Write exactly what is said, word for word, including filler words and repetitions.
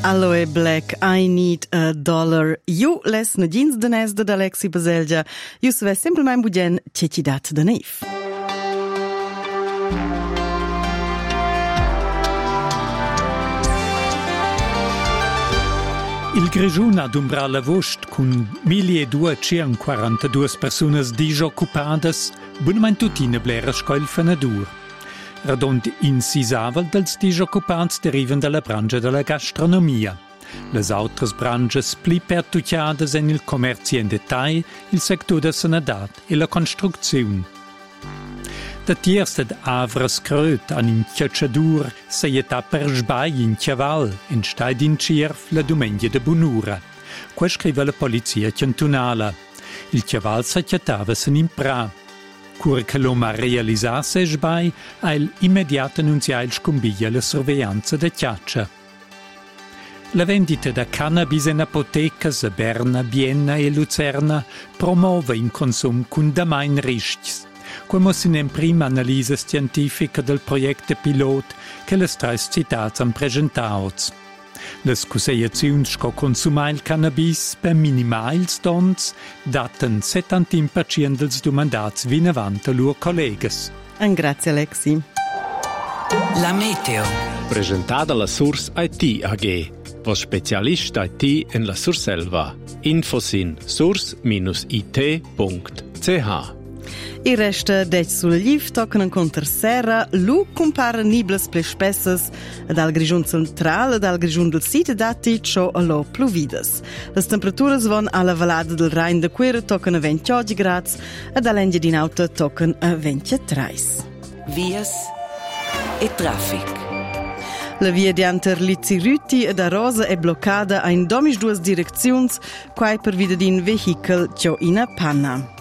Aloe Black, I Need a Dollar. Ju les nadins danès de Alexi Baselgia. Ju se ves simplement bugen cecidat de neif. Il Grigiun ha d'umbrar la vost cun milleduecentoquarantadue personas disoccupadas, bunamein tutina blera scoil fenadur. Radont insisavel dels disoccupants derivan dalla branca della gastronomia. Les autres branches pli pertucciadas en il commerci en detail, il sector da sanadat e la construcziun. Da tiers ad avras cröt an in cacciadur seieta per sbai in Chiaval, en staid in Cirf la domenica de Bunura. Qua scrive la polizia cantonala. Il Chiaval s'acchiatavas in Pra. Cur che l'oma realisasse sbai, ha il immediato annunziato il scombiglia la sorveglianza da Chiaccia. La vendita da cannabis in apotecas a Berna, Vienna e Lucerna promuove in consum con damain rischi. Come si in prima analisi scientifica del progetto pilot che le tre citate hanno presentato. Le scusazioni che consumare il cannabis per minimali dons daten settanta per cento dels domandati vinavant a loro colleghi. Grazie Alexi. La meteo. Presentata la Source I T A G, was Spezialist I T in la Surselva. Infos in source I T punto c h. Il resta dec sul liv toccano contra serra, lu compara nibles ple spessas dal Grigiun central dal Grigiun del sito dati ciò allo pluvidas. Le temperature van alla vallada del Rhein de Quera toccano ventotto gradi e dall'Engia di Nauta toccano ventitré. Vias e traffic. La via di Anterlizzi Rüti e da Rosa è bloccata in domis duas direzioni, quai per vida di un vehicle ciò in panna.